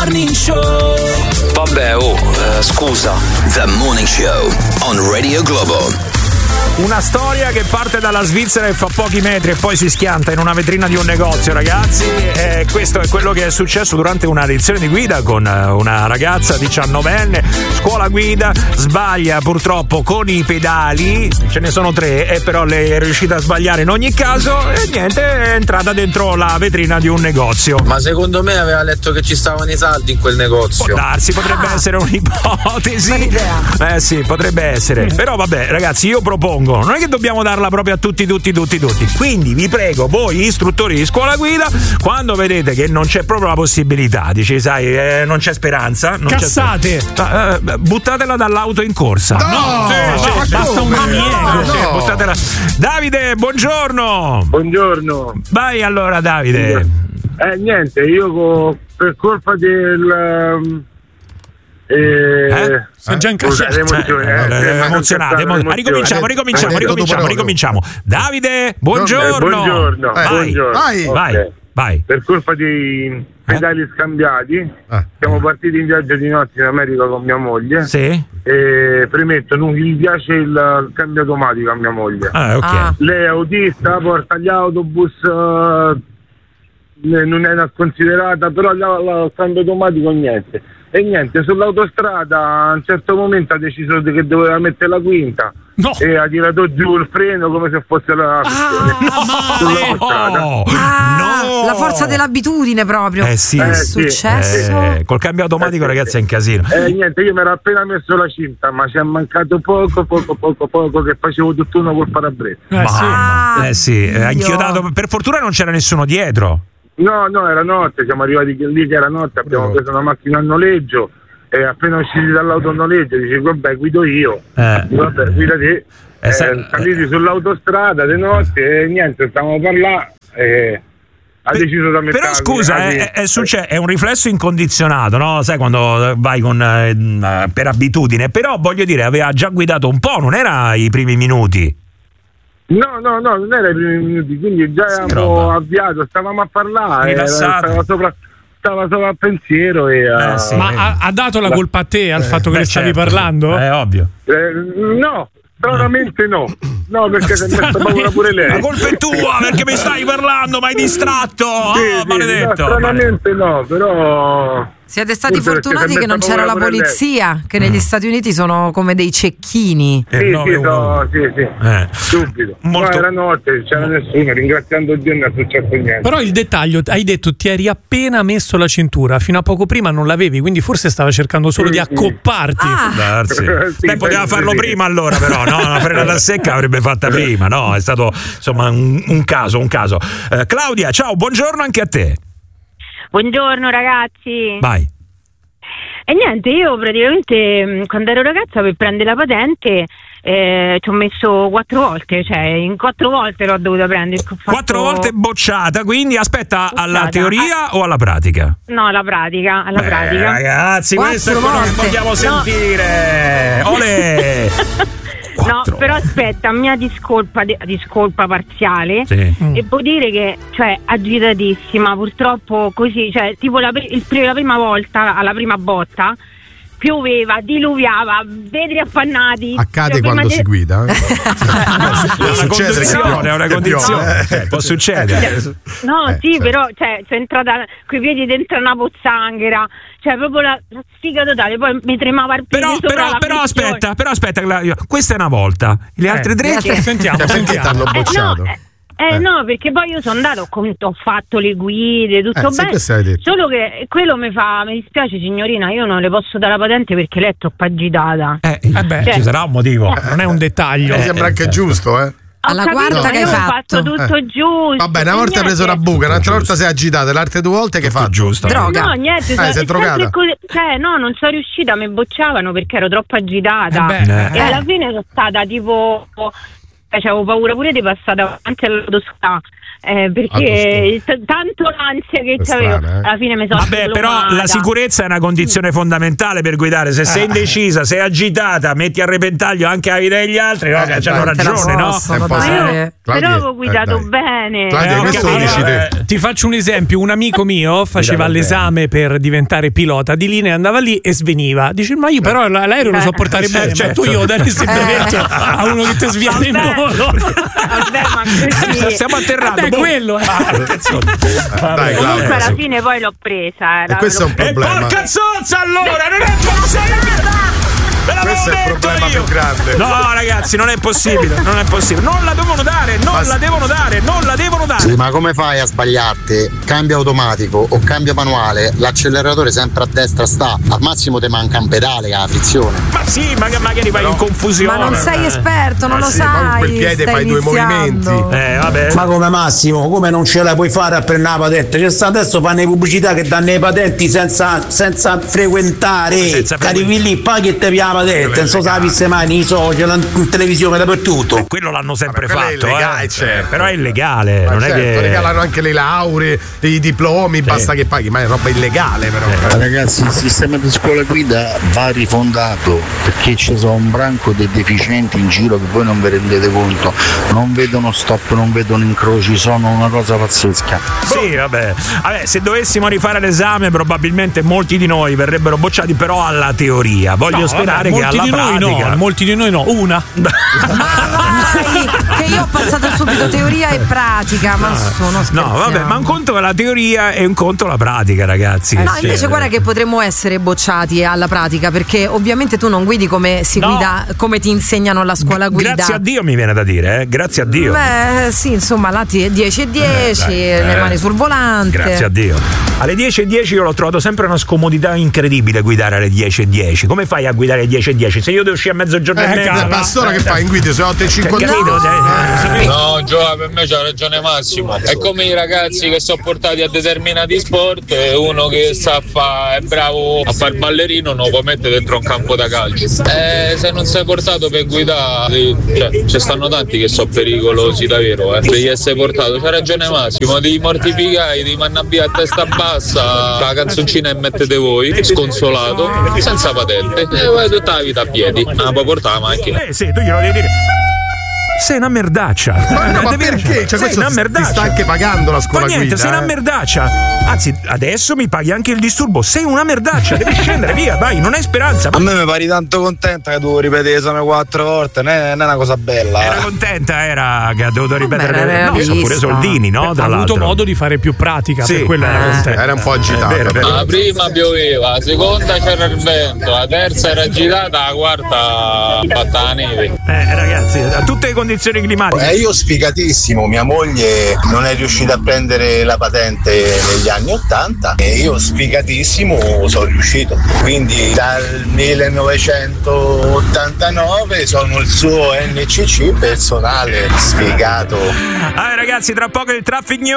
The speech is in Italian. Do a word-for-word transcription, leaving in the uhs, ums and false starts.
Morning Show. Vabbè, oh, uh, scusa. The Morning Show on Radio Globo. Una storia che parte dalla Svizzera e fa pochi metri e poi si schianta in una vetrina di un negozio, ragazzi. E questo è quello che è successo durante una lezione di guida con una ragazza diciannovenne, scuola guida, sbaglia purtroppo con i pedali, ce ne sono tre, e però lei è riuscita a sbagliare in ogni caso e niente, è entrata dentro la vetrina di un negozio. Ma secondo me aveva letto che ci stavano i saldi in quel negozio. Può darsi, potrebbe ah. essere un'ipotesi. Eh sì, potrebbe essere. Però vabbè, ragazzi, io propongo, non è che dobbiamo darla proprio a tutti, tutti, tutti, tutti. Quindi vi prego, voi istruttori di scuola guida, quando vedete che non c'è proprio la possibilità, dici, sai, eh, non c'è speranza, non cassate, c'è, eh, buttatela dall'auto in corsa. No, no, sì, no, sì, basta un maniego. Sì, no. Buttatela. Davide, buongiorno. Buongiorno. Vai allora, Davide. Eh, niente, io co- per colpa del... Um, Eh, eh? Sei già incasciato, emozionate. Ricominciamo, ricominciamo, ricominciamo, ricominciamo. Davide, buongiorno. Eh, buongiorno. Vai, buongiorno. vai, okay. vai, vai. Per colpa dei pedali eh? scambiati, ah. siamo partiti in viaggio di notte in America con mia moglie. Sì. E premetto, non gli piace il cambio automatico a mia moglie. Ah, okay. ah. Lei è autista, porta gli autobus. Uh, non è considerata, però il cambio automatico niente. E niente, sull'autostrada a un certo momento ha deciso che doveva mettere la quinta, no. e ha tirato giù il freno come se fosse la ah, sull'autostrada. No. Ah, no. La forza dell'abitudine proprio. Eh sì, è eh, successo. Eh, col cambio automatico, eh, ragazzi, è un casino. Eh niente, io mi ero appena messo la cinta, ma ci è mancato poco, poco, poco, poco, che facevo tutt'uno col parabrezza. Eh ma, sì, ah, eh sì, ha inchiodato. Per fortuna non c'era nessuno dietro. No, no, era notte, siamo arrivati lì che era notte, abbiamo preso una macchina a noleggio e appena usciti dall'auto a noleggio dici vabbè guido io, eh. vabbè guida te, eh, eh, saliti sull'autostrada di notte e niente, stavamo a parlare e ha Beh, deciso da mettere. Però scusa, è, è, succe- è un riflesso incondizionato, no? Sai quando vai con eh, per abitudine, però voglio dire aveva già guidato un po', non era i primi minuti. No, no, no, non era i primi minuti, quindi già avevamo avviato, stavamo a parlare, era, stava, sopra, stava sopra il pensiero e, uh, eh sì. Ma ha, ha dato la colpa a te al eh, fatto che beh, ne stavi certo. parlando? È ovvio. Eh, no, stranamente no. No, perché si è messa paura pure lei. La colpa è tua perché mi stai parlando, mi hai distratto. Sì, oh, sì, maledetto. No, stranamente no, però siete stati fortunati che non c'era la polizia, lei. Che negli mm. Stati Uniti sono come dei cecchini. Sì, eh, sì, no, sì, sì. Eh. Subito. Molto... No, era notte, c'era nessuno, ringraziando Dio non è successo niente. Però il dettaglio, hai detto ti eri appena messo la cintura, fino a poco prima non l'avevi, quindi forse stava cercando solo sì, di accopparti. Ah. Darsi. sì, Beh, poteva farlo sì. prima allora però, no? Una frenata secca avrebbe fatta prima, no? È stato insomma un, un caso, un caso. Eh, Claudia, ciao, buongiorno anche a te. Buongiorno ragazzi. Vai. E niente, io praticamente quando ero ragazza per prendere la patente eh, ci ho messo quattro volte, cioè in quattro volte l'ho dovuta prendere. Ho fatto... Quattro volte bocciata, quindi aspetta bocciata. Alla teoria ah. o alla pratica? No, alla pratica, alla Beh, pratica. Ragazzi, quattro questo è quello volte. Che vogliamo sentire. No. Olè! No, però aspetta, mia discolpa, discolpa parziale, sì. E può dire che, cioè, agitatissima, purtroppo così, cioè, tipo la, il, la prima volta, alla prima botta, pioveva, diluviava, vetri appannati. Accade cioè, quando de... si guida? Eh? Può succedere, è una condizione, eh, può succedere. No, eh, sì, certo. però, cioè, sono entrata coi piedi dentro una pozzanghera. Cioè proprio la, la sfiga totale, poi mi tremava il piede però, sopra però, la però frizione. aspetta, però aspetta, questa è una volta. Le altre eh, tre che... sentiamo, cioè, perché ti hanno bocciato? Eh, no, eh, eh. no, perché poi io sono andato, ho, ho fatto le guide, tutto eh, bene. Solo che quello mi fa, mi dispiace signorina, io non le posso dare la patente perché lei è troppo agitata. Eh, eh beh, cioè, ci sarà un motivo, eh, non è un dettaglio. Mi sembra anche giusto, eh. Alla capito, quarta che hai fatto, fatto tutto eh. giusto. Vabbè, una volta hai preso una buca, un'altra volta sei agitata, le altre due volte che fai? Giusto. Droga. No, niente, eh, sei drogata. Così, cioè, no, non sono riuscita, mi bocciavano perché ero troppo agitata. Eh beh, e eh. alla fine sono stata tipo, avevo paura pure di passare davanti all'autostrada. Eh, perché t- tanto l'ansia che c'avevo, eh? Alla fine mi sono Vabbè, però la sicurezza è una condizione fondamentale per guidare. Se sei indecisa, sei agitata, metti a repentaglio anche la vita degli altri, no? Eh, c'hanno ragione, no? Ma io però avevo guidato eh, bene. Claudia, eh, questo dici te. Ti faccio un esempio: un amico mio faceva l'esame per diventare pilota di linea, andava lì e sveniva. Dice: ma io però l'aereo lo so portare bene, ma tu io daresti il brevetto a uno che ti svia in volo. Vabbè, ma così stiamo atterrando. È quello, eh. Ah, dai, comunque alla fine poi l'ho presa. E questo è un problema. E porca zozza, allora non è possibile. Questo è il problema io. più grande. No, ragazzi, non è possibile, non è possibile. Non la devono dare, non ma la devono dare, non la devono dare. Sì, ma come fai a sbagliarti? Cambia automatico o cambia manuale, l'acceleratore sempre a destra sta, al massimo ti manca un pedale che ha la frizione. Ma sì, magari, magari vai no. in confusione. Ma non sei esperto, non ma lo sì, sai. Ma con quel piede stai fai iniziando. due movimenti. Eh, vabbè. Ma come Massimo, come non ce la puoi fare a prendere la patente? C'è sta adesso fanno le pubblicità che danno le patenti senza, senza frequentare. Senza Che arrivi lì, paghi e te via la patente, non so se la viste mai nei social, in televisione, dappertutto. Eh, quello l'hanno sempre Vabbè, fatto, è illegale, eh. certo. Però è illegale, Ma non certo, è che regalano anche le lauree, i diplomi, basta che paghi, ma è roba illegale però. Eh, ragazzi, il sistema di scuola guida va rifondato perché ci sono un branco di deficienti in giro che voi non vi rendete conto, non vedono stop, non vedono incroci, sono una cosa pazzesca. Sì, vabbè. Vabbè, se dovessimo rifare l'esame probabilmente molti di noi verrebbero bocciati, però alla teoria. Voglio No, sperare vabbè, che alla molti di noi pratica no, molti di noi no, una. Vai, che io ho passato subito teoria e pratica, ma sono scherziamo. No, vabbè, ma un conto è la teoria e un conto la pratica, ragazzi. No, invece guarda che potremmo essere bocciati alla pratica, perché ovviamente tu non guidi come si No. guida, come ti insegnano alla scuola guida. Grazie a Dio mi viene da dire, eh? Grazie a Dio. Beh, sì, insomma, là ti- dieci e dieci, Eh, dai, le eh. mani sul volante. Grazie a Dio. Alle dieci e dieci io l'ho trovato sempre una scomodità incredibile guidare alle dieci e dieci. Come fai a guidare alle dieci e dieci? Se io devo uscire a mezzogiorno e Eh, mezzo. cazzo, Pastore che fai in guida sono otto e cinquanta? Capito? Eh, No, Gioia, per me c'ha ragione Massimo. È come i ragazzi che sono portati a determinati sport e uno che sa fa, è bravo a fare ballerino non lo può mettere dentro un campo da calcio. Eh, se non sei portato per guidare, cioè, ci stanno tanti che sono pericolosi davvero, eh. Devi essere portato, c'ha ragione Massimo, devi mortificare, devi mandare via a testa bassa, la canzoncina e mettete voi, sconsolato, senza patente, e vai tutta la vita a piedi, non puoi portare la macchina. Eh sì, tu glielo devi dire. Sei una merdaccia. Ma no, ma Devi- perché? Cioè, sei questo una ti- merdaccia. ti sta anche pagando la scuola Fa niente, guida, sei eh. una merdaccia. Anzi, adesso mi paghi anche il disturbo. Sei una merdaccia, devi scendere via, vai, non hai speranza. A me mi pari tanto contenta che devo ripetere l'esame quattro volte, non è, non è una cosa bella. Era contenta, era che ha dovuto ripetere. era No, sono pure soldini, no? Ha Tra avuto l'altro. modo di fare più pratica, Sì, per quello era eh, contenta. Era un po' agitato. È vero, è vero. La prima pioveva, la seconda c'era il vento, la terza era agitata, la quarta ha fatta la neve. Eh, ragazzi, a tutte le condizioni climatiche. Eh, io sfigatissimo, mia moglie non è riuscita a prendere la patente negli anni ottanta e io sfigatissimo sono riuscito. Quindi dal millenovecentottantanove sono il suo N C C personale sfigato. Ah, ragazzi, tra poco il Traffic News.